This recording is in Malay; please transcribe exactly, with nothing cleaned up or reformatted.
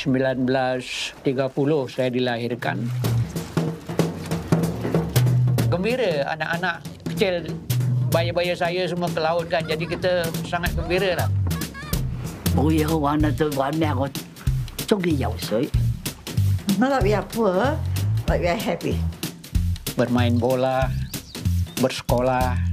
sembilan belas tiga puluh saya dilahirkan. Gembira anak-anak kecil, bayi-bayi saya semua ke laut kan. Jadi kita sangat gembira lah. 冇嘢好玩啦，就玩咩？我中意游水。 Not that we are poor, but we are happy. Bermain bola, bersekolah,